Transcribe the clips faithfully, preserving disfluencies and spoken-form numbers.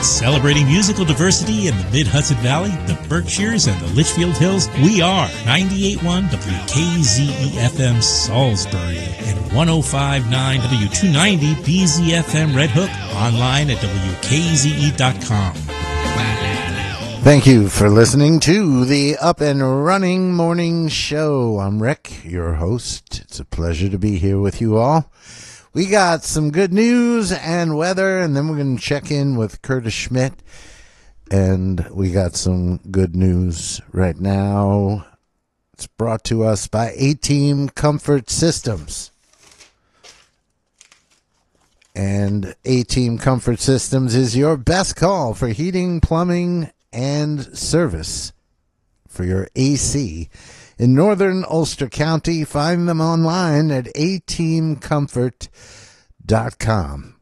Celebrating musical diversity in the Mid-Hudson Valley, the Berkshires, and the Litchfield Hills, we are ninety-eight point one W K Z E F M Salisbury and one oh five point nine W two ninety B Z F M Red Hook, online at W K Z E dot com. Thank you for listening to the Up and Running Morning Show. I'm Rick, your host. It's a pleasure to be here with you all. We got some good news and weather, and then we're going to check in with Curtis Schmidt. And we got some good news right now. It's brought to us by A-Team Comfort Systems. And A-Team Comfort Systems is your best call for heating, plumbing, and service for your A C. In northern Ulster County, find them online at a team comfort dot com.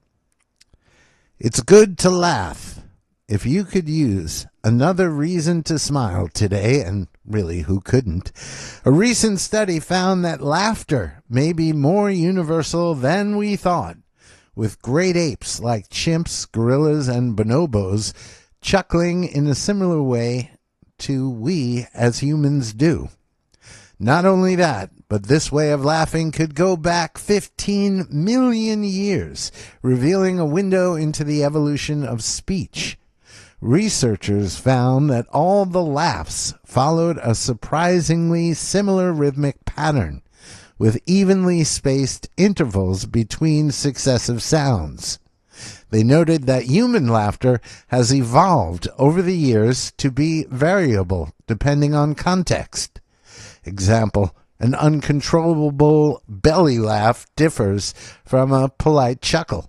It's good to laugh. If you could use another reason to smile today, and really who couldn't, a recent study found that laughter may be more universal than we thought, with great apes like chimps, gorillas, and bonobos chuckling in a similar way to we as humans do. Not only that, but this way of laughing could go back fifteen million years, revealing a window into the evolution of speech. Researchers found that all the laughs followed a surprisingly similar rhythmic pattern, with evenly spaced intervals between successive sounds. They noted that human laughter has evolved over the years to be variable depending on context. Example, an uncontrollable belly laugh differs from a polite chuckle.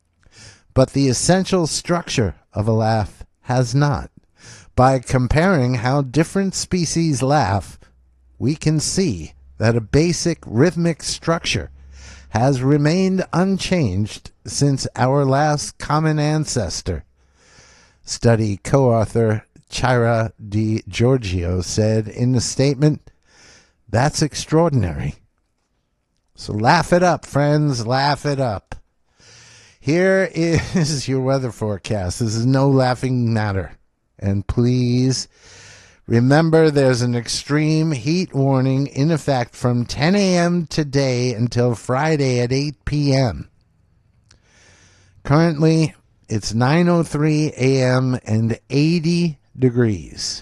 But the essential structure of a laugh has not. By comparing how different species laugh, we can see that a basic rhythmic structure has remained unchanged since our last common ancestor. Study co-author Chira Di Giorgio said in a statement, "That's extraordinary." So laugh it up, friends, laugh it up. Here is your weather forecast. This is no laughing matter. And please remember, there's an extreme heat warning in effect from ten a.m. today until Friday at eight p.m. Currently, it's nine oh three a.m. and eighty degrees.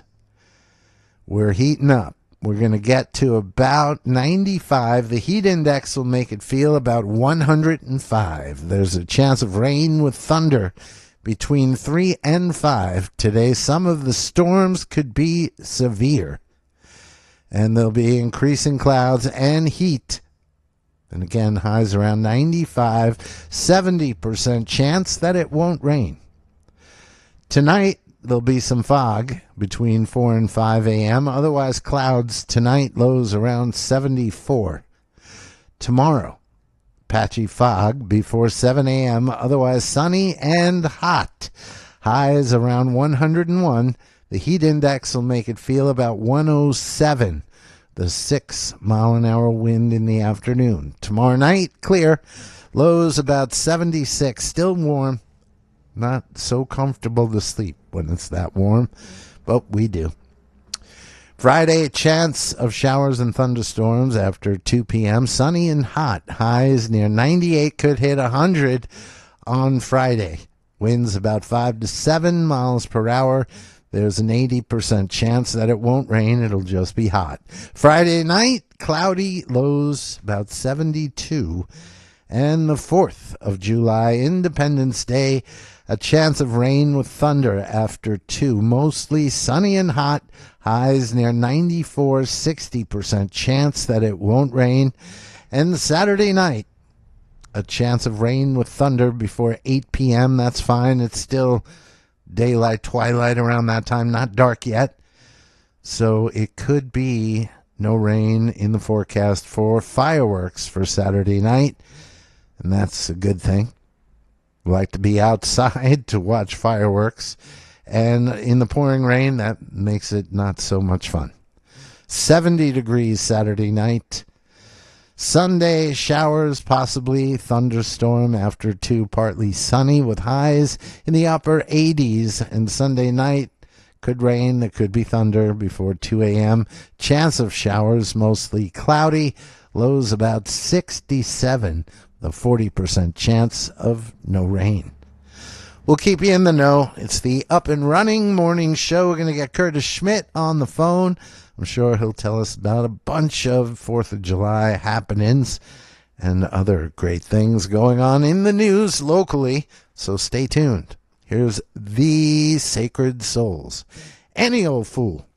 We're heating up. We're going to get to about ninety-five. The heat index will make it feel about one hundred five. There's a chance of rain with thunder between three and five today. Some of the storms could be severe. And there'll be increasing clouds and heat. And again, highs around ninety-five, seventy percent chance that it won't rain. Tonight, there'll be some fog between four and five a.m. Otherwise, clouds tonight, lows around seventy-four. Tomorrow, patchy fog before seven a.m. Otherwise, sunny and hot. Highs around one hundred one. The heat index will make it feel about one oh seven. The six mile an hour wind in the afternoon. Tomorrow night, clear. Lows about seventy-six. Still warm. Not so comfortable to sleep when it's that warm, but we do. Friday, chance of showers and thunderstorms after two p.m. Sunny and hot. Highs near ninety-eight, could hit one hundred on Friday. Winds about five to seven miles per hour. There's an eighty percent chance that it won't rain. It'll just be hot. Friday night, cloudy, lows about seventy-two. And the fourth of July, Independence Day, a chance of rain with thunder after two. Mostly sunny and hot. Highs near ninety-four, sixty percent chance that it won't rain. And Saturday night, a chance of rain with thunder before eight p.m. That's fine. It's still daylight, twilight around that time. Not dark yet. So it could be no rain in the forecast for fireworks for Saturday night. And that's a good thing. We like to be outside to watch fireworks. And in the pouring rain, that makes it not so much fun. seventy degrees Saturday night. Sunday, showers, possibly thunderstorm after two, partly sunny with highs in the upper eighties. And Sunday night, could rain, there could be thunder before two a.m. Chance of showers, mostly cloudy. Lows about sixty-seven, the forty percent chance of no rain. We'll keep you in the know. It's the Up and Running morning show. We're going to get Curtis Schmidt on the phone. I'm sure he'll tell us about a bunch of fourth of July happenings and other great things going on in the news locally. So stay tuned. Here's The Sacred Souls. Any Old Fool.